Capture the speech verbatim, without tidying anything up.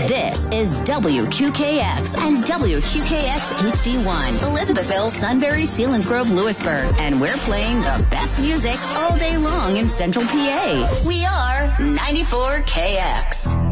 This is W Q K X and W Q K X H D one, Elizabethville, Sunbury, Selinsgrove, Lewisburg, and we're playing the best music all day long in Central P A. We are ninety-four K X.